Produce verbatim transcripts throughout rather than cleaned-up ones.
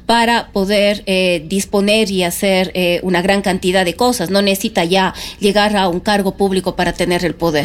para poder eh, disponer y hacer eh, una gran cantidad de cosas. No necesita ya llegar a un cargo público para tener el poder.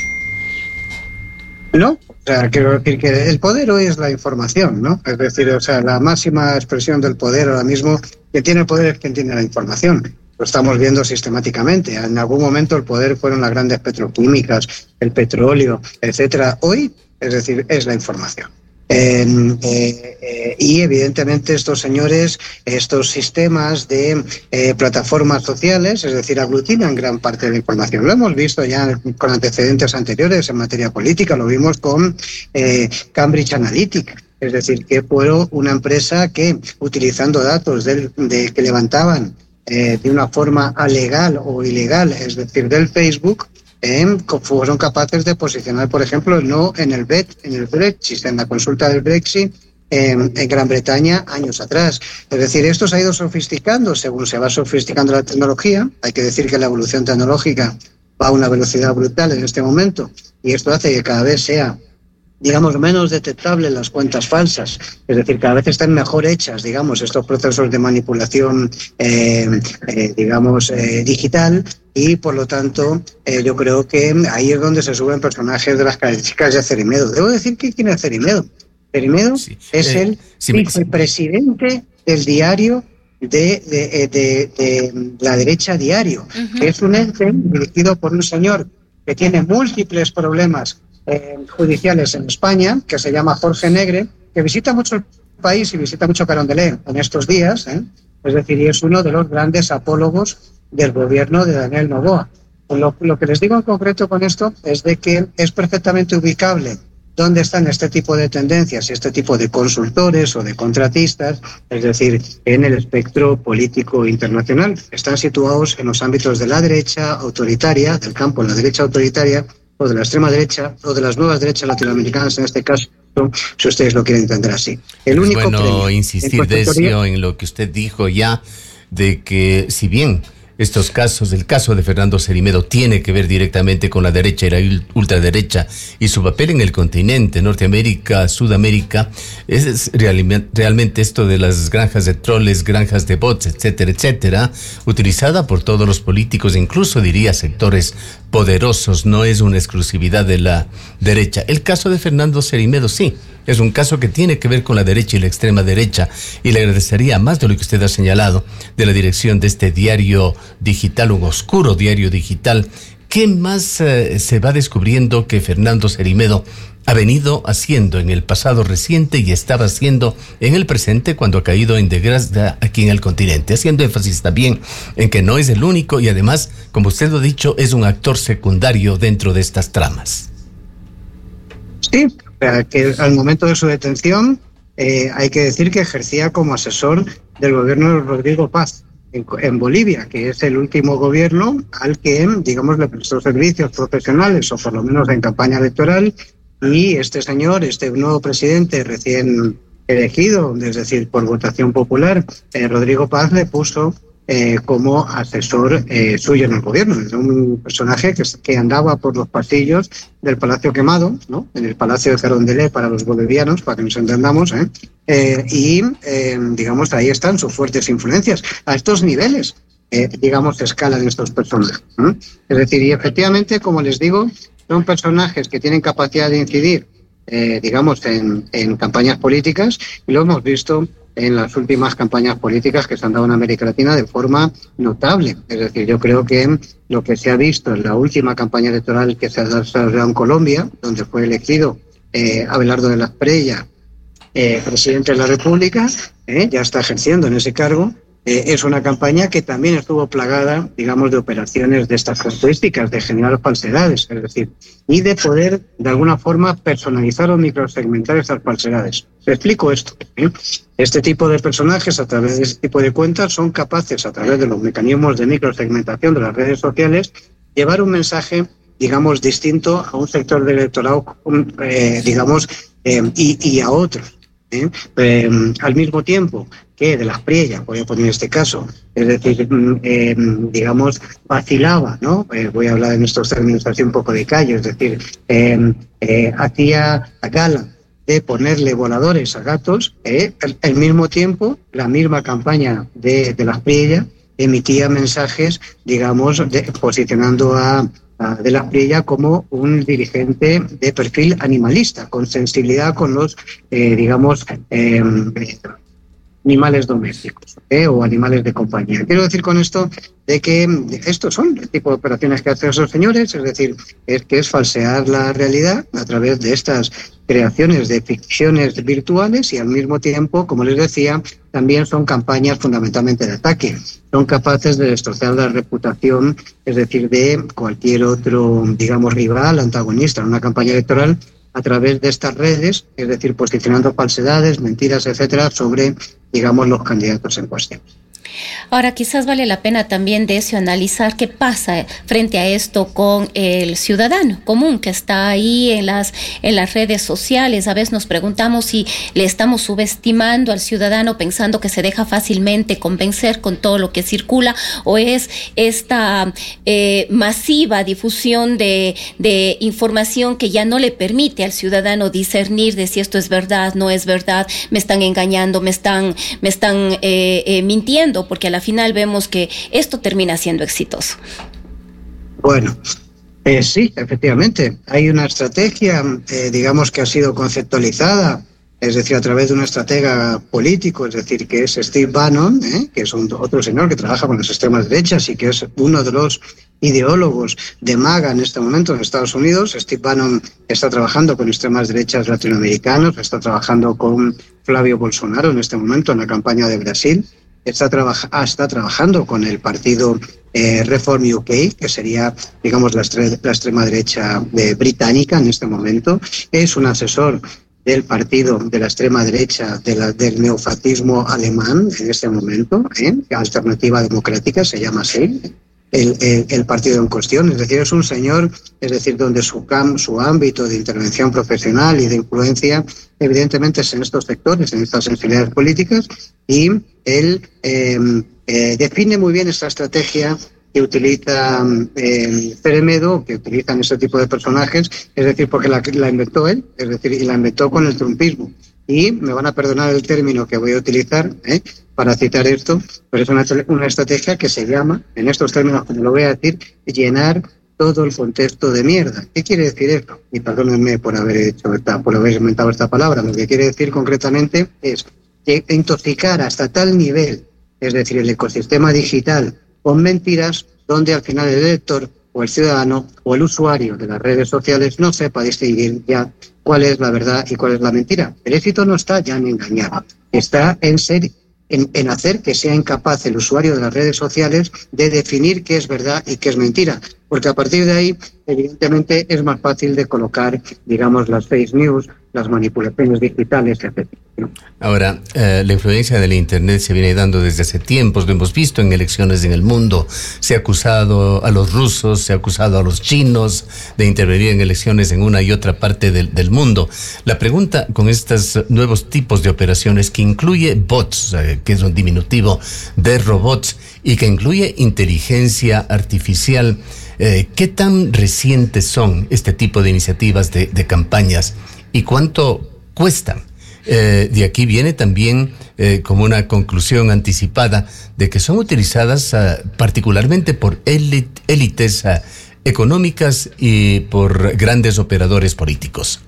No, o sea, quiero decir que el poder hoy es la información, ¿no? Es decir, o sea, la máxima expresión del poder ahora mismo, quien tiene el poder es quien tiene la información. Lo estamos viendo sistemáticamente. En algún momento el poder fueron las grandes petroquímicas, el petróleo, etcétera. Hoy, es decir, es la información. Eh, eh, eh, y evidentemente estos señores, estos sistemas de eh, plataformas sociales, es decir, aglutinan gran parte de la información. Lo hemos visto ya con antecedentes anteriores en materia política, lo vimos con eh, Cambridge Analytica. Es decir, que fue una empresa que, utilizando datos del, de, que levantaban eh, de una forma alegal o ilegal, es decir, del Facebook, Eh, fueron capaces de posicionar, por ejemplo, el no en el, Bet, en el Brexit, en la consulta del Brexit eh, en Gran Bretaña años atrás. Es decir, esto se ha ido sofisticando según se va sofisticando la tecnología. Hay que decir que la evolución tecnológica va a una velocidad brutal en este momento y esto hace que cada vez sea, digamos, menos detectables las cuentas falsas, es decir, cada vez están mejor hechas, digamos, estos procesos de manipulación, eh, eh, digamos, eh, digital, y por lo tanto eh, yo creo que ahí es donde se suben personajes de las características de Cerimedo. Debo decir que ¿quién es Cerimedo? Cerimedo sí. es eh, el sí, vicepresidente sí. del diario de, de, de, de, de la derecha Diario, uh-huh. que es un ente dirigido por un señor que tiene múltiples problemas Eh, judiciales en España, que se llama Jorge Negre, que visita mucho el país y visita mucho Carondelet en estos días, ¿eh? Es decir, y es uno de los grandes apólogos del gobierno de Daniel Noboa. Lo, lo que les digo en concreto con esto es de que es perfectamente ubicable dónde están este tipo de tendencias y este tipo de consultores o de contratistas, es decir, en el espectro político internacional. Están situados en los ámbitos de la derecha autoritaria, del campo de la derecha autoritaria, o de la extrema derecha, o de las nuevas derechas latinoamericanas en este caso, si ustedes lo quieren entender así. El único bueno, premio insistir, en Decio, en lo que usted dijo ya, de que si bien estos casos, el caso de Fernando Cerimedo tiene que ver directamente con la derecha y la ultraderecha y su papel en el continente, Norteamérica, Sudamérica, es, es realmente, realmente esto de las granjas de troles, granjas de bots, etcétera, etcétera, utilizada por todos los políticos, incluso diría sectores poderosos, no es una exclusividad de la derecha. El caso de Fernando Cerimedo sí, es un caso que tiene que ver con la derecha y la extrema derecha, y le agradecería más de lo que usted ha señalado de la dirección de este diario digital, un oscuro diario digital. ¿Qué más eh, se va descubriendo que Fernando Cerimedo ha venido haciendo en el pasado reciente y estaba haciendo en el presente cuando ha caído en desgracia aquí en el continente? Haciendo énfasis también en que no es el único y además, como usted lo ha dicho, es un actor secundario dentro de estas tramas. Sí, que al momento de su detención eh, hay que decir que ejercía como asesor del gobierno de Rodrigo Paz en, en Bolivia, que es el último gobierno al que, digamos, le prestó servicios profesionales, o por lo menos en campaña electoral, y este señor, este nuevo presidente recién elegido, es decir, por votación popular, eh, Rodrigo Paz le puso Eh, como asesor eh, suyo en el gobierno. Es un personaje que, que andaba por los pasillos del Palacio Quemado, ¿no? En el Palacio de Carondelet para los bolivianos, para que nos entendamos, ¿eh? Eh, y, eh, digamos, ahí están sus fuertes influencias. A estos niveles, eh, digamos, escalan estos personajes, ¿eh? Es decir, y efectivamente, como les digo, son personajes que tienen capacidad de incidir, eh, digamos, en, en campañas políticas, y lo hemos visto en las últimas campañas políticas que se han dado en América Latina de forma notable. Es decir, yo creo que lo que se ha visto en la última campaña electoral que se ha desarrollado en Colombia, donde fue elegido eh, Abelardo de la Espriella, eh, presidente de la República, eh, ya está ejerciendo en ese cargo, eh, es una campaña que también estuvo plagada, digamos, de operaciones de estas características, de generar falsedades, es decir, y de poder, de alguna forma, personalizar o microsegmentar estas falsedades. Te explico esto, ¿eh? Este tipo de personajes, a través de este tipo de cuentas, son capaces, a través de los mecanismos de microsegmentación de las redes sociales, llevar un mensaje, digamos, distinto a un sector del electorado, eh, digamos, eh, y, y a otros. ¿eh? Eh, al mismo tiempo que de la Espriella, voy a poner este caso, es decir, eh, digamos, vacilaba, ¿no? Eh, voy a hablar en estos términos así un poco de callo, es decir, eh, eh, hacía gala de ponerle voladores a gatos, eh, al, al mismo tiempo, la misma campaña de, de Las Priella emitía mensajes, digamos, de, posicionando a, a De Las Priella como un dirigente de perfil animalista, con sensibilidad con los, eh, digamos, eh, animales domésticos ¿eh? o animales de compañía. Quiero decir con esto de que estos son el tipo de operaciones que hacen esos señores, es decir, es que es falsear la realidad a través de estas creaciones de ficciones virtuales y al mismo tiempo, como les decía, también son campañas fundamentalmente de ataque. Son capaces de destrozar la reputación, es decir, de cualquier otro, digamos, rival, antagonista en una campaña electoral a través de estas redes, es decir, posicionando falsedades, mentiras, etcétera, sobre, digamos, los candidatos en cuestión. Ahora, quizás vale la pena también, Decio, analizar qué pasa frente a esto con el ciudadano común que está ahí en las, en las redes sociales. A veces nos preguntamos si le estamos subestimando al ciudadano pensando que se deja fácilmente convencer con todo lo que circula, o es esta eh, masiva difusión de, de información que ya no le permite al ciudadano discernir de si esto es verdad, no es verdad, me están engañando, me están, me están eh, eh, mintiendo, porque a la final vemos que esto termina siendo exitoso. Bueno, eh, sí, efectivamente. Hay una estrategia, eh, digamos, que ha sido conceptualizada, es decir, a través de un estratega político, es decir, que es Steve Bannon, ¿eh? que es un, otro señor que trabaja con las extremas derechas y que es uno de los ideólogos de MAGA en este momento en Estados Unidos. Steve Bannon está trabajando con extremas derechas latinoamericanos, está trabajando con Flavio Bolsonaro en este momento en la campaña de Brasil. Está, trabaja, está trabajando con el partido eh, Reform U K, que sería, digamos, la, estre, la extrema derecha de, británica en este momento. Es un asesor del partido de la extrema derecha de la, del neofascismo alemán en este momento, ¿eh? Alternativa Democrática se llama así, el, el, el partido en cuestión. Es decir, es un señor, es decir, donde su, cam, su ámbito de intervención profesional y de influencia evidentemente es en estos sectores, en estas sensibilidades políticas, y él eh, eh, define muy bien esta estrategia que utiliza eh, Ceremedo, que utilizan este tipo de personajes, es decir, porque la, la inventó él, es decir, y la inventó con el trumpismo. Y me van a perdonar el término que voy a utilizar ¿eh? para citar esto, pero es una, una estrategia que se llama, en estos términos, como lo voy a decir, llenar todo el contexto de mierda. ¿Qué quiere decir esto? Y perdónenme por haber hecho esta, por haber inventado esta palabra. Lo que quiere decir concretamente es intoxicar hasta tal nivel, es decir, el ecosistema digital, con mentiras, donde al final el elector o el ciudadano o el usuario de las redes sociales no sepa distinguir ya cuál es la verdad y cuál es la mentira. El éxito no está ya en engañar, está en ser En, en hacer que sea incapaz el usuario de las redes sociales de definir qué es verdad y qué es mentira, porque a partir de ahí, evidentemente, es más fácil de colocar, digamos, las fake news, las manipulaciones digitales, etcétera. Ahora, eh, la influencia del Internet se viene dando desde hace tiempos, lo hemos visto en elecciones en el mundo. Se ha acusado a los rusos, se ha acusado a los chinos de intervenir en elecciones en una y otra parte del, del mundo. La pregunta con estos nuevos tipos de operaciones que incluye bots, eh, que es un diminutivo de robots, y que incluye inteligencia artificial, eh, ¿qué tan recientes son este tipo de iniciativas de, de campañas y cuánto cuestan? Eh, de aquí viene también eh, como una conclusión anticipada de que son utilizadas uh, particularmente por élit, élites uh, económicas y por grandes operadores políticos.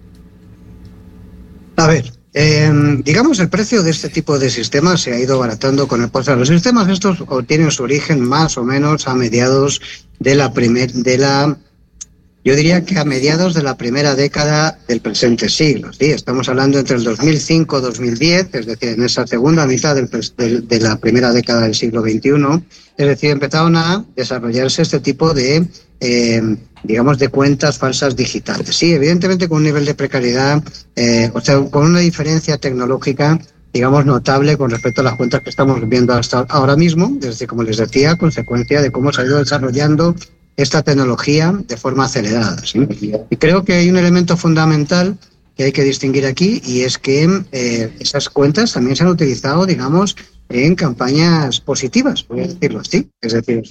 A ver, eh, digamos, el precio de este tipo de sistemas se ha ido abaratando con el paso. Los sistemas estos tienen su origen más o menos a mediados de la primer, de la Yo diría que a mediados de la primera década del presente siglo. ¿Sí? Estamos hablando entre el dos mil cinco y dos mil diez, es decir, en esa segunda mitad del, del, de la primera década del siglo veintiuno. Es decir, empezaron a desarrollarse este tipo de, eh, digamos, de cuentas falsas digitales. Sí, evidentemente con un nivel de precariedad, eh, o sea, con una diferencia tecnológica, digamos, notable con respecto a las cuentas que estamos viendo hasta ahora mismo, desde, como les decía, consecuencia de cómo se ha ido desarrollando esta tecnología de forma acelerada. ¿Sí? Y creo que hay un elemento fundamental que hay que distinguir aquí, y es que eh, esas cuentas también se han utilizado, digamos, en campañas positivas, voy a decirlo así. Es decir, o sea,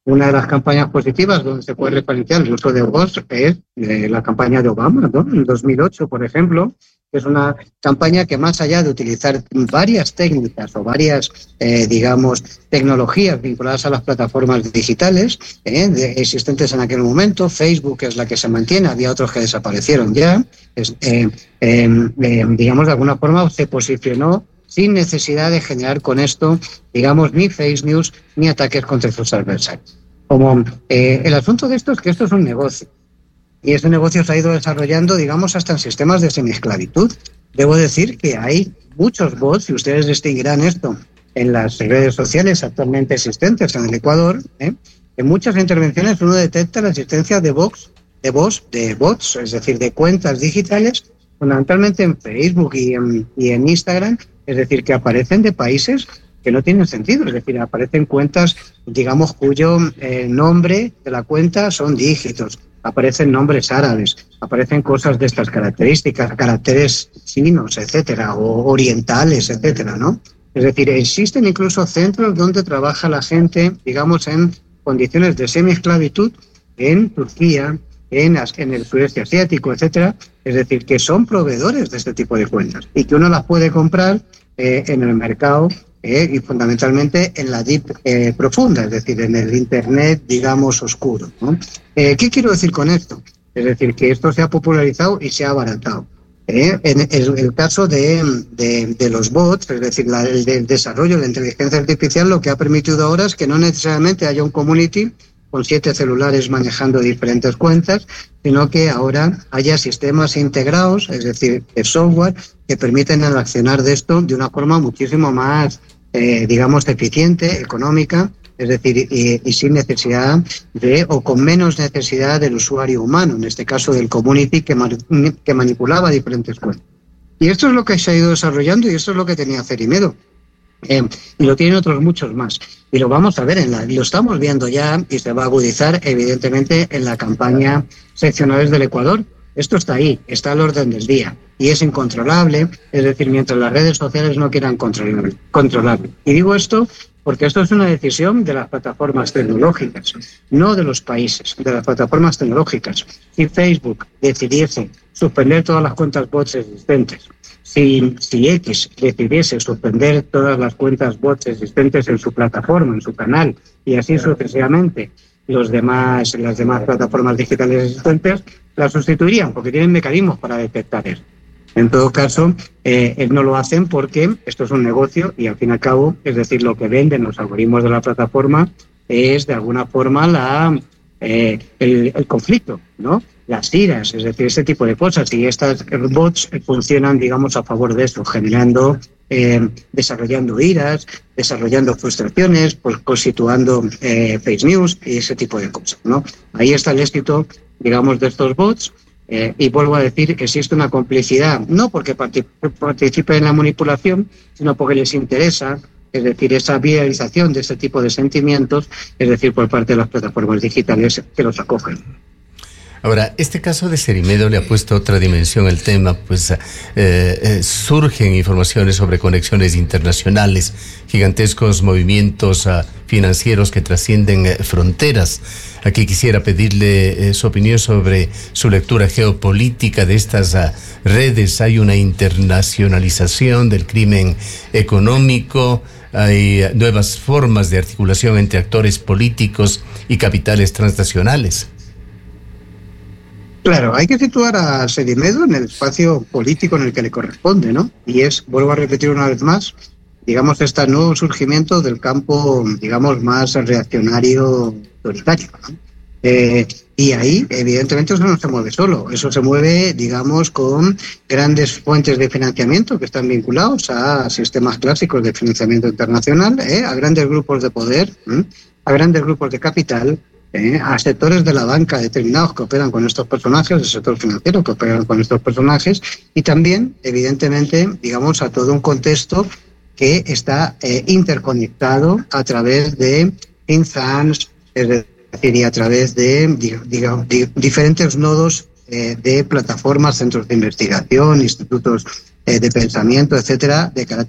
Una de las campañas positivas donde se puede referenciar el uso de bots es eh, la campaña de Obama, ¿no? En dos mil ocho, por ejemplo, que es una campaña que, más allá de utilizar varias técnicas o varias, eh, digamos, tecnologías vinculadas a las plataformas digitales eh, de, existentes en aquel momento, Facebook es la que se mantiene, había otros que desaparecieron ya, es, eh, eh, eh, digamos, de alguna forma se posicionó sin necesidad de generar con esto, digamos, ni fake news ni ataques contra sus adversarios. Como eh, el asunto de esto es que esto es un negocio, y ese negocio se ha ido desarrollando, digamos, hasta en sistemas de semiesclavitud. Debo decir que hay muchos bots, y ustedes distinguirán esto en las redes sociales actualmente existentes en el Ecuador, ¿eh? En muchas intervenciones uno detecta la existencia de bots, de bots, de bots, es decir, de cuentas digitales, fundamentalmente en Facebook y en, y en Instagram, es decir, que aparecen de países que no tienen sentido, es decir, aparecen cuentas, digamos, cuyo eh, nombre de la cuenta son dígitos, aparecen nombres árabes, aparecen cosas de estas características, caracteres chinos, etcétera, o orientales, etcétera, ¿no? Es decir, existen incluso centros donde trabaja la gente, digamos, en condiciones de semiesclavitud en Turquía, en, en el sureste asiático, etcétera, es decir, que son proveedores de este tipo de cuentas y que uno las puede comprar eh, en el mercado eh, y fundamentalmente en la deep eh, profunda, es decir, en el Internet, digamos, oscuro, ¿no? Eh, ¿Qué quiero decir con esto? Es decir, que esto se ha popularizado y se ha abaratado. Eh, en el, el caso de, de, de los bots, es decir, la, el, el desarrollo de la inteligencia artificial, lo que ha permitido ahora es que no necesariamente haya un community con siete celulares manejando diferentes cuentas, sino que ahora haya sistemas integrados, es decir, de software, que permiten el accionar de esto de una forma muchísimo más, eh, digamos, eficiente, económica, es decir, y, y sin necesidad de, o con menos necesidad del usuario humano, en este caso del community que, man, que manipulaba diferentes cuentas. Y esto es lo que se ha ido desarrollando y esto es lo que tenía Cerimedo. Eh, y lo tienen otros muchos más. Y lo vamos a ver, en la, lo estamos viendo ya y se va a agudizar, evidentemente, en la campaña Seccionales del Ecuador. Esto está ahí, está al orden del día y es incontrolable, es decir, mientras las redes sociales no quieran controlarlo. controlarlo. Y digo esto porque esto es una decisión de las plataformas tecnológicas, no de los países, de las plataformas tecnológicas. Si Facebook decidiese suspender todas las cuentas bots existentes, si, si X decidiese suspender todas las cuentas bots existentes en su plataforma, en su canal, y así sucesivamente, los demás, las demás plataformas digitales existentes las sustituirían porque tienen mecanismos para detectar eso. En todo caso, eh, no lo hacen porque esto es un negocio y al fin y al cabo, es decir, lo que venden los algoritmos de la plataforma es de alguna forma la eh, el, el conflicto, ¿no? Las iras, es decir, ese tipo de cosas. Y estas bots funcionan, digamos, a favor de eso, generando, eh, desarrollando iras, desarrollando frustraciones, pues constituando eh, fake news y ese tipo de cosas, ¿no? Ahí está el éxito, digamos, de estos bots. Eh, y vuelvo a decir que existe una complicidad, no porque participen en la manipulación, sino porque les interesa, es decir, esa viralización de este tipo de sentimientos, es decir, por parte de las plataformas digitales que los acogen. Ahora, este caso de Cerimedo le ha puesto otra dimensión al tema, pues eh, eh, surgen informaciones sobre conexiones internacionales, gigantescos movimientos uh, financieros que trascienden eh, fronteras. Aquí quisiera pedirle eh, su opinión sobre su lectura geopolítica de estas uh, redes. Hay una internacionalización del crimen económico, hay uh, nuevas formas de articulación entre actores políticos y capitales transnacionales. Claro, hay que situar a Cerimedo en el espacio político en el que le corresponde, ¿no? Y es, vuelvo a repetir una vez más, digamos, este nuevo surgimiento del campo, digamos, más reaccionario autoritario, ¿no? Eh, y ahí, evidentemente, eso no se mueve solo. Eso se mueve, digamos, con grandes fuentes de financiamiento que están vinculados a sistemas clásicos de financiamiento internacional, ¿eh? A grandes grupos de poder, ¿eh? A grandes grupos de capital, Eh, a sectores de la banca determinados que operan con estos personajes, el sector financiero que operan con estos personajes, y también, evidentemente, digamos, a todo un contexto que está eh, interconectado a través de think tanks, es decir, y a través de, digamos, di, diferentes nodos eh, de plataformas, centros de investigación, institutos eh, de pensamiento, etcétera, de carácter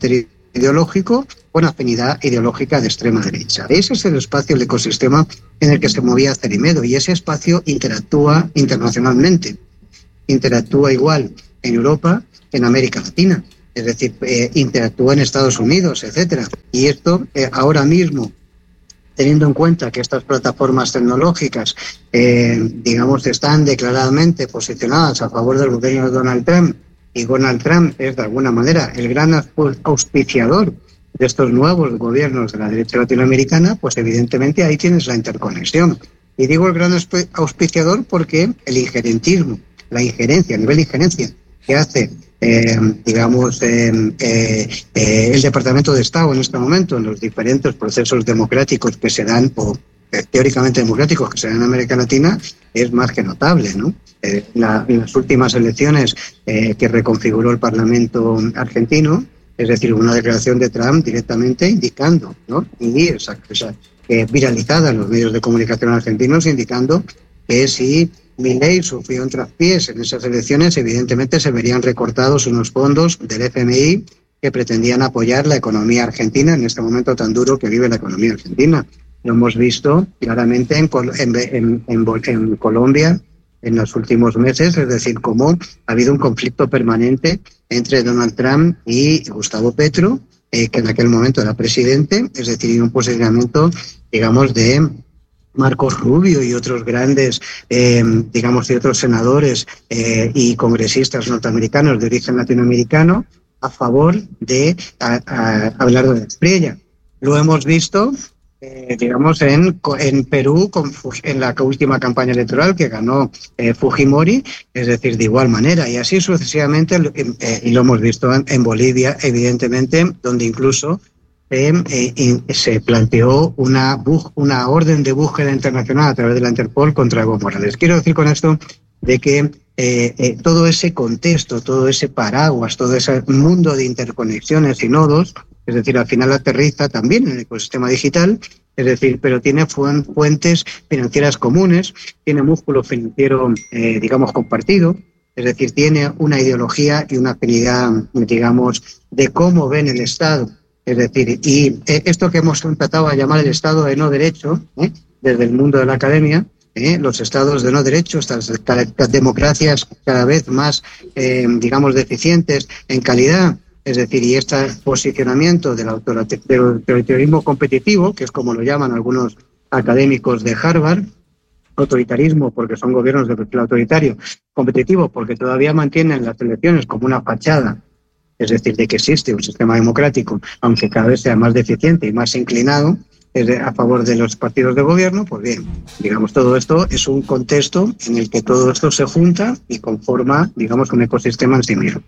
ideológico con afinidad ideológica de extrema derecha. Ese es el espacio, el ecosistema en el que se movía Cerimedo, y ese espacio interactúa internacionalmente. Interactúa igual en Europa que en América Latina, es decir, eh, interactúa en Estados Unidos, etcétera. Y esto eh, ahora mismo, teniendo en cuenta que estas plataformas tecnológicas, eh, digamos, están declaradamente posicionadas a favor del gobierno de Donald Trump, y Donald Trump es de alguna manera el gran auspiciador de estos nuevos gobiernos de la derecha latinoamericana, pues evidentemente ahí tienes la interconexión. Y digo el gran auspiciador porque el injerentismo, la injerencia, a nivel de injerencia que hace, eh, digamos, eh, eh, eh, el Departamento de Estado en este momento en los diferentes procesos democráticos que se dan, o eh, teóricamente democráticos que se dan en América Latina, es más que notable, ¿no? Eh, la, en las últimas elecciones eh, que reconfiguró el Parlamento argentino, es decir, una declaración de Trump directamente indicando, ¿no? Y esa, esa, eh, viralizada en los medios de comunicación argentinos, indicando que si Milei sufrió un traspiés en esas elecciones, evidentemente se verían recortados unos fondos del F M I que pretendían apoyar la economía argentina en este momento tan duro que vive la economía argentina. Lo hemos visto claramente en, en, en, en, en Colombia en los últimos meses, es decir, cómo ha habido un conflicto permanente entre Donald Trump y Gustavo Petro, eh, que en aquel momento era presidente, es decir, un posicionamiento, digamos, de Marcos Rubio y otros grandes, eh, digamos, y otros senadores eh, y congresistas norteamericanos de origen latinoamericano a favor de a, a, Abelardo de Espriella. Lo hemos visto, eh, digamos, en, en Perú, con, en la última campaña electoral que ganó eh, Fujimori, es decir, de igual manera, y así sucesivamente, eh, y lo hemos visto en, en Bolivia, evidentemente, donde incluso Eh, eh, se planteó una, una orden de búsqueda internacional a través de la Interpol contra Evo Morales. Quiero decir con esto de que eh, eh, todo ese contexto, todo ese paraguas, todo ese mundo de interconexiones y nodos, es decir, al final aterriza también en el ecosistema digital, es decir, pero tiene fuentes financieras comunes, tiene músculo financiero, eh, digamos, compartido, es decir, tiene una ideología y una afinidad, digamos, de cómo ven el Estado. Es decir, y esto que hemos empezado a llamar el Estado de no derecho, ¿eh? desde el mundo de la academia, ¿eh? los estados de no derecho, estas democracias cada vez más, eh, digamos, deficientes en calidad, es decir, y este posicionamiento del autoritarismo competitivo, que es como lo llaman algunos académicos de Harvard, autoritarismo porque son gobiernos de perfil autoritario, competitivo porque todavía mantienen las elecciones como una fachada, es decir, de que existe un sistema democrático, aunque cada vez sea más deficiente y más inclinado a favor de los partidos de gobierno, pues bien, digamos, todo esto es un contexto en el que todo esto se junta y conforma, digamos, un ecosistema en sí mismo.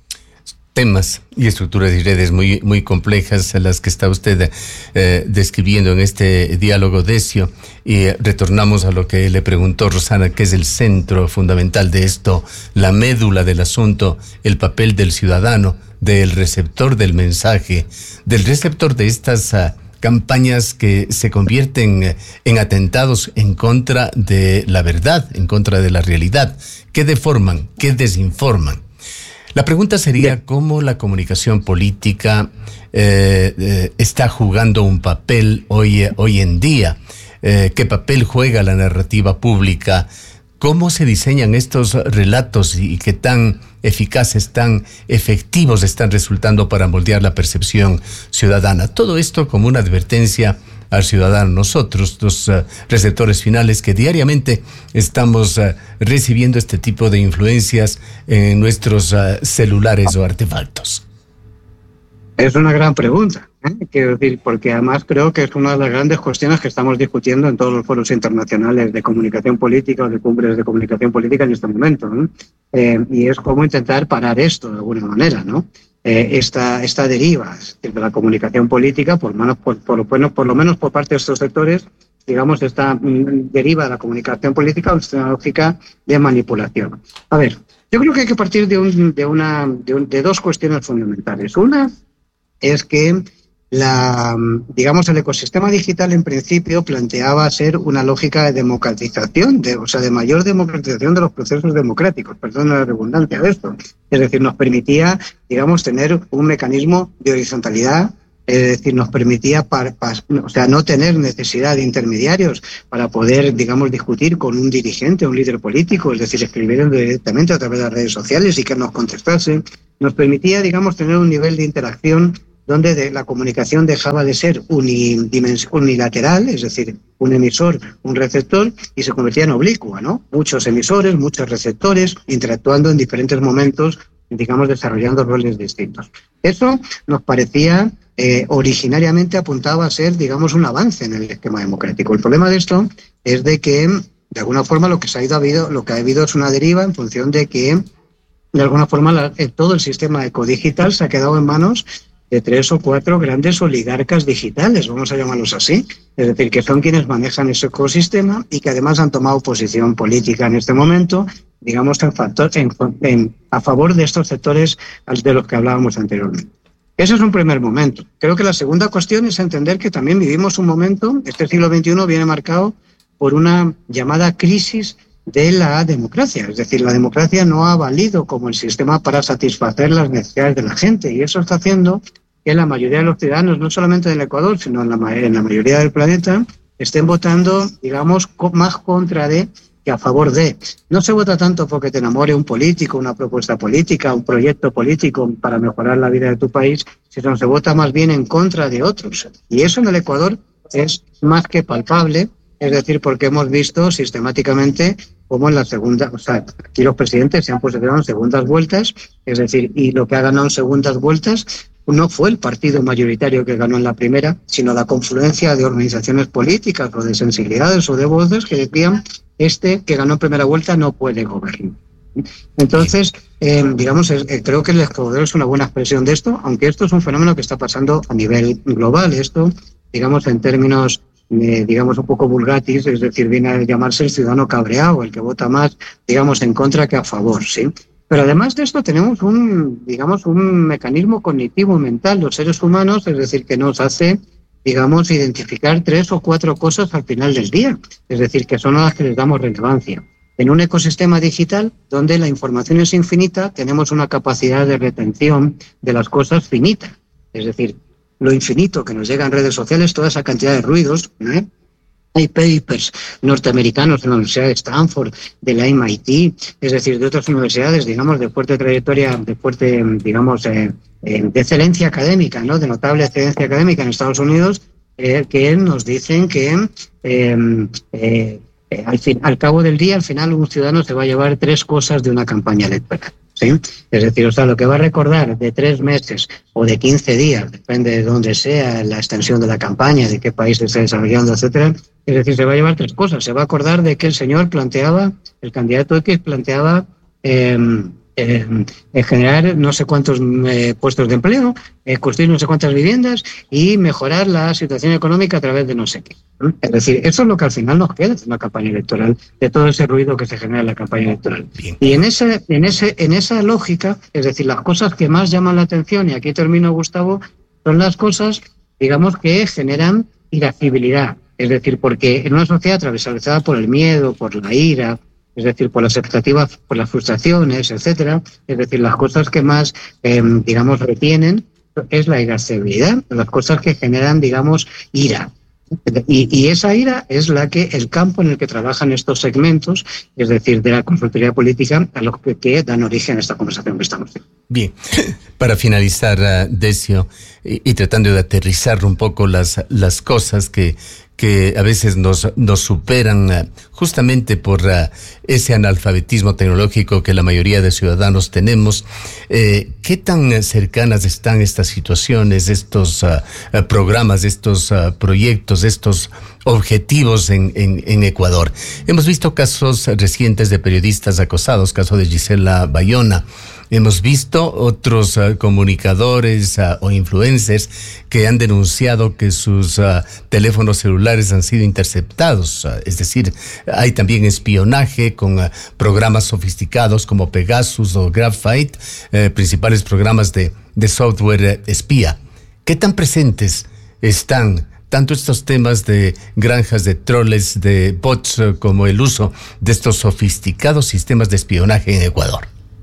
Temas y estructuras y redes muy, muy complejas a las que está usted eh, describiendo en este diálogo, Decio, y retornamos a lo que le preguntó Rosana, que es el centro fundamental de esto, la médula del asunto, el papel del ciudadano, del receptor del mensaje, del receptor de estas uh, campañas que se convierten en atentados en contra de la verdad, en contra de la realidad, que deforman, que desinforman. La pregunta sería cómo la comunicación política eh, eh, está jugando un papel hoy, hoy en día, eh, qué papel juega la narrativa pública, cómo se diseñan estos relatos y qué tan eficaces, tan efectivos están resultando para moldear la percepción ciudadana. Todo esto como una advertencia al ciudadano, nosotros, los uh, receptores finales que diariamente estamos uh, recibiendo este tipo de influencias en nuestros uh, celulares o artefactos. Es una gran pregunta, ¿eh? Quiero decir, porque además creo que es una de las grandes cuestiones que estamos discutiendo en todos los foros internacionales de comunicación política o de cumbres de comunicación política en este momento, ¿no? Eh, y es cómo intentar parar esto de alguna manera, ¿no? Eh, esta, esta deriva de la comunicación política, por, manos, por, por, por, por lo menos por parte de estos sectores, digamos, esta mm, deriva de la comunicación política o una lógica de manipulación. A ver, yo creo que hay que partir de, un, de, una, de, un, de dos cuestiones fundamentales. Una es que la, digamos, el ecosistema digital en principio planteaba ser una lógica de democratización, de, o sea, de mayor democratización de los procesos democráticos, perdón la redundancia de esto. Es decir, nos permitía, digamos, tener un mecanismo de horizontalidad. Es decir, nos permitía para, para, o sea, no tener necesidad de intermediarios para poder, digamos, discutir con un dirigente, un líder político, es decir, escribir directamente a través de las redes sociales y que nos contestasen. Nos permitía, digamos, tener un nivel de interacción donde de la comunicación dejaba de ser unilateral, es decir, un emisor, un receptor, y se convertía en oblicua, ¿no? Muchos emisores, muchos receptores, interactuando en diferentes momentos, digamos, desarrollando roles distintos. Eso nos parecía... Eh, originariamente apuntaba a ser, digamos, un avance en el esquema democrático. El problema de esto es de que, de alguna forma, lo que se ha ido, ha habido, lo que ha habido es una deriva en función de que, de alguna forma, la, eh, todo el sistema ecodigital se ha quedado en manos de tres o cuatro grandes oligarcas digitales, vamos a llamarlos así. Es decir, que son quienes manejan ese ecosistema y que además han tomado posición política en este momento, digamos, en factor, en, en, a favor de estos sectores de los que hablábamos anteriormente. Ese es un primer momento. Creo que la segunda cuestión es entender que también vivimos un momento, este siglo veintiuno viene marcado por una llamada crisis de la democracia. Es decir, la democracia no ha valido como el sistema para satisfacer las necesidades de la gente, y eso está haciendo que la mayoría de los ciudadanos, no solamente del Ecuador, sino en la, en la mayoría del planeta, estén votando, digamos, más contra de que a favor de. No se vota tanto porque te enamore un político, una propuesta política, un proyecto político para mejorar la vida de tu país, sino se vota más bien en contra de otros. Y eso en el Ecuador es más que palpable, es decir, porque hemos visto sistemáticamente cómo en la segunda, o sea, aquí los presidentes se han posicionado en segundas vueltas, es decir, y lo que ha ganado en segundas vueltas no fue el partido mayoritario que ganó en la primera, sino la confluencia de organizaciones políticas o de sensibilidades o de voces que decían este que ganó en primera vuelta no puede gobernar. Entonces, eh, digamos, eh, creo que el Ecuador es una buena expresión de esto, aunque esto es un fenómeno que está pasando a nivel global. Esto, digamos, en términos, eh, digamos, un poco vulgatis, es decir, viene a llamarse el ciudadano cabreado, el que vota más, digamos, en contra que a favor, ¿sí? Pero además de esto tenemos un, digamos, un mecanismo cognitivo mental, los seres humanos, es decir, que nos hace, digamos, identificar tres o cuatro cosas al final del día, es decir, que son a las que les damos relevancia. En un ecosistema digital donde la información es infinita, tenemos una capacidad de retención de las cosas finita, es decir, lo infinito que nos llega en redes sociales, toda esa cantidad de ruidos, ¿eh? Hay papers norteamericanos de la Universidad de Stanford, de la M I T, es decir, de otras universidades, digamos, de fuerte trayectoria, de fuerte, digamos, eh, eh, de excelencia académica, ¿no? De notable excelencia académica en Estados Unidos, eh, que nos dicen que eh, eh, eh, al, fin, al cabo del día, al final, un ciudadano se va a llevar tres cosas de una campaña electoral. ¿Sí? Es decir, o sea, lo que va a recordar de tres meses o de quince días, depende de dónde sea la extensión de la campaña, de qué país se está desarrollando, etcétera. Es decir, se va a llevar tres cosas. Se va a acordar de que el señor planteaba, el candidato X planteaba eh, eh, generar no sé cuántos eh, puestos de empleo, eh, construir no sé cuántas viviendas y mejorar la situación económica a través de no sé qué. ¿No? Es decir, eso es lo que al final nos queda de una campaña electoral, de todo ese ruido que se genera en la campaña electoral. Bien. Y en ese, en ese, en esa lógica, es decir, las cosas que más llaman la atención, y aquí termino, Gustavo, son las cosas, digamos, que generan irascibilidad. Es decir, porque en una sociedad atravesada por el miedo, por la ira, es decir, por las expectativas, por las frustraciones, etcétera, es decir, las cosas que más, eh, digamos, retienen es la irascibilidad, las cosas que generan, digamos, ira. Y, y esa ira es la que el campo en el que trabajan estos segmentos, es decir, de la consultoría política, a los que, que dan origen a esta conversación que estamos teniendo. Bien, para finalizar, uh, Decio, y, y tratando de aterrizar un poco las, las cosas que, que a veces nos, nos superan uh, justamente por uh, ese analfabetismo tecnológico que la mayoría de ciudadanos tenemos, eh, ¿qué tan cercanas están estas situaciones, estos uh, uh, programas, estos uh, proyectos, estos objetivos en, en, en Ecuador? Hemos visto casos recientes de periodistas acosados, caso de Gisela Bayona. Hemos visto otros uh, comunicadores uh, o influencers que han denunciado que sus uh, teléfonos celulares han sido interceptados. Uh, es decir, hay también espionaje con uh, programas sofisticados como Pegasus o Graphite, uh, principales programas de, de software uh, espía. ¿Qué tan presentes están tanto estos temas de granjas de troles, de bots, como el uso de estos sofisticados sistemas de espionaje en Ecuador?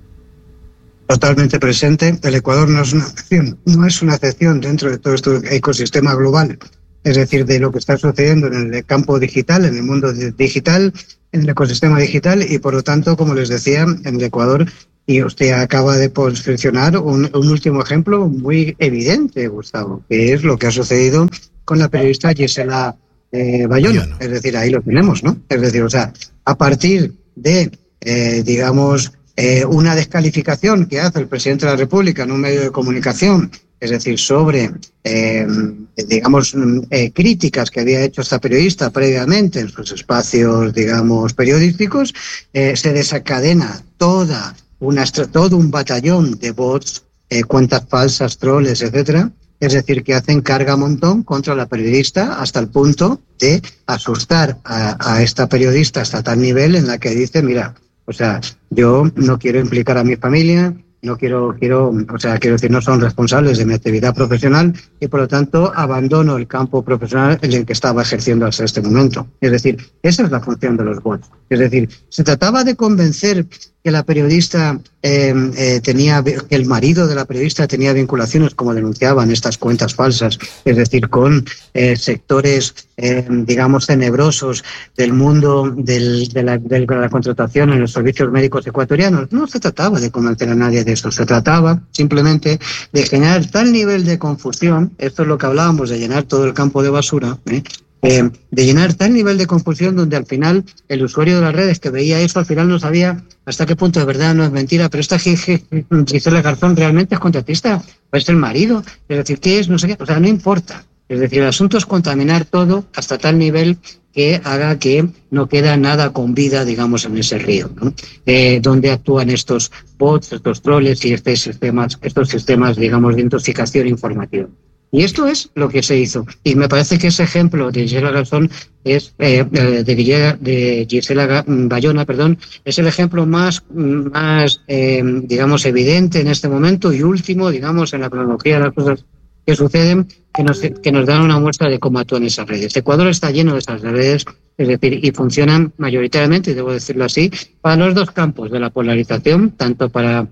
Totalmente presente. El Ecuador no es una excepción, no es una excepción dentro de todo este ecosistema global, es decir, de lo que está sucediendo en el campo digital, en el mundo digital, en el ecosistema digital, y por lo tanto, como les decía, en el Ecuador, y usted acaba de posicionar un, un último ejemplo muy evidente, Gustavo, que es lo que ha sucedido con la periodista Gisela eh, Bayona. Bayona. Es decir, ahí lo tenemos, ¿no? Es decir, o sea, a partir de, eh, digamos, eh, una descalificación que hace el presidente de la República en un medio de comunicación, es decir, sobre, eh, digamos, eh, críticas que había hecho esta periodista previamente en sus espacios, digamos, periodísticos, eh, se desencadena toda una, todo un batallón de bots, eh, cuentas falsas, troles, etcétera. Es decir, que hacen carga montón contra la periodista hasta el punto de asustar a, a esta periodista hasta tal nivel en la que dice, mira, o sea, yo no quiero implicar a mi familia, no quiero, quiero, o sea, quiero decir, no son responsables de mi actividad profesional y por lo tanto abandono el campo profesional en el que estaba ejerciendo hasta este momento. Es decir, esa es la función de los bots. Es decir, se trataba de convencer que la periodista eh, eh, tenía, que el marido de la periodista tenía vinculaciones, como denunciaban estas cuentas falsas, es decir, con eh, sectores, eh, digamos, tenebrosos del mundo del, de, la, de la contratación en los servicios médicos ecuatorianos. No se trataba de convencer a nadie de eso, se trataba simplemente de generar tal nivel de confusión, esto es lo que hablábamos, de llenar todo el campo de basura, ¿eh? Eh, de llenar tal nivel de confusión donde al final el usuario de las redes que veía eso al final no sabía hasta qué punto de verdad no es mentira, pero esta Gisela Garzón realmente es contratista, o es el marido, es decir, ¿qué es? No sé qué, o sea, no importa. Es decir, el asunto es contaminar todo hasta tal nivel que haga que no queda nada con vida, digamos, en ese río, ¿no? Eh, donde actúan estos bots, estos troles y estos sistemas, estos sistemas, digamos, de intoxicación informativa. Y esto es lo que se hizo. Y me parece que ese ejemplo de Gisela Garzón es eh, de, de Gisela Bayona, perdón, es el ejemplo más, más eh, digamos, evidente en este momento y último, digamos, en la cronología de las cosas que suceden, que nos, que nos dan una muestra de cómo actúan esas redes. Ecuador está lleno de esas redes, es decir, y funcionan mayoritariamente, y debo decirlo así, para los dos campos de la polarización, tanto para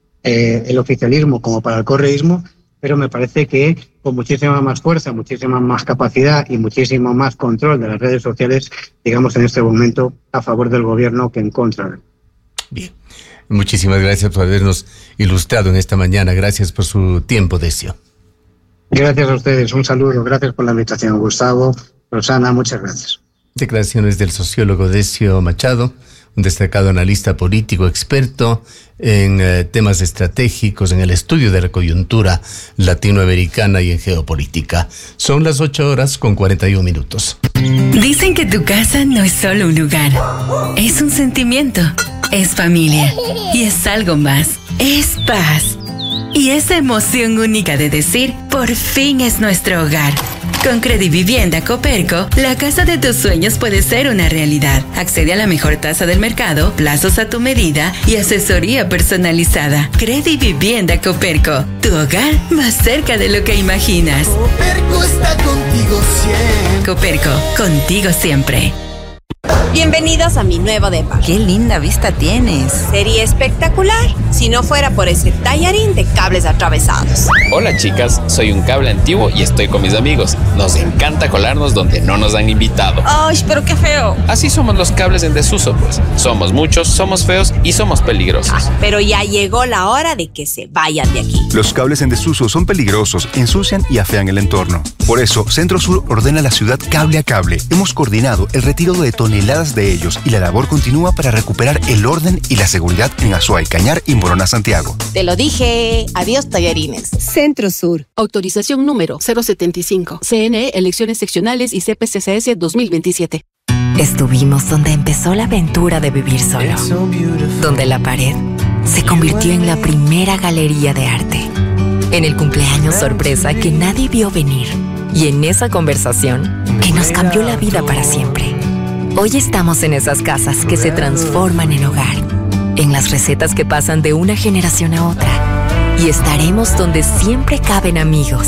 eh, el oficialismo como para el correísmo, pero me parece que con muchísima más fuerza, muchísima más capacidad y muchísimo más control de las redes sociales, digamos en este momento, a favor del gobierno que en contra. Bien, muchísimas gracias por habernos ilustrado en esta mañana. Gracias por su tiempo, Decio. Gracias a ustedes, un saludo, gracias por la invitación, Gustavo, Rosana, muchas gracias. Declaraciones del sociólogo Decio Machado, un destacado analista político, experto en eh, temas estratégicos, en el estudio de la coyuntura latinoamericana y en geopolítica. Son las ocho horas con cuarenta y un minutos. Dicen que tu casa no es solo un lugar, es un sentimiento, es familia y es algo más, es paz. Y esa emoción única de decir, por fin es nuestro hogar. Con Credivivienda Coperco, la casa de tus sueños puede ser una realidad. Accede a la mejor tasa del mercado, plazos a tu medida y asesoría personalizada. Credivivienda Coperco, tu hogar más cerca de lo que imaginas. Coperco está contigo siempre. Coperco, contigo siempre. Bienvenidos a mi nuevo depa. ¡Qué linda vista tienes! Sería espectacular si no fuera por ese tallarín de cables atravesados. Hola chicas, soy un cable antiguo y estoy con mis amigos. Nos encanta colarnos donde no nos han invitado. ¡Ay, pero qué feo! Así somos los cables en desuso, pues. Somos muchos, somos feos y somos peligrosos. Ah, pero ya llegó la hora de que se vayan de aquí. Los cables en desuso son peligrosos, ensucian y afean el entorno. Por eso, Centro Sur ordena a la ciudad cable a cable. Hemos coordinado el retiro de toneladas de ellos y la labor continúa para recuperar el orden y la seguridad en Azuay, Cañar y Morona, Santiago. Te lo dije. Adiós, tallarines. Centro Sur. Autorización número cero setenta y cinco. C N E, elecciones seccionales y C P C C S dos mil veintisiete. Estuvimos donde empezó la aventura de vivir solo. Donde la pared se convirtió en la primera galería de arte. En el cumpleaños sorpresa que nadie vio venir. Y en esa conversación que nos cambió la vida para siempre. Hoy estamos en esas casas que se transforman en hogar, en las recetas que pasan de una generación a otra. Y estaremos donde siempre caben amigos,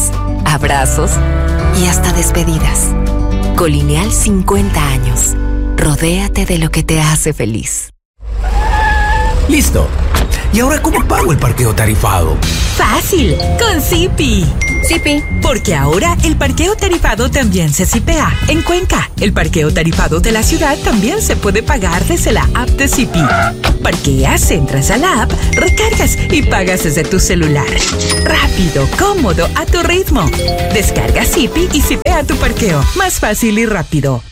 abrazos y hasta despedidas. Con Lineal cincuenta años. Rodéate de lo que te hace feliz. Listo. ¿Y ahora cómo pago el parqueo tarifado? Fácil, con Zipi. Zipi, porque ahora el parqueo tarifado también se zipea. En Cuenca, el parqueo tarifado de la ciudad también se puede pagar desde la app de Zipi. Parqueas, entras a la app, recargas y pagas desde tu celular. Rápido, cómodo, a tu ritmo. Descarga Zipi y zipea tu parqueo. Más fácil y rápido.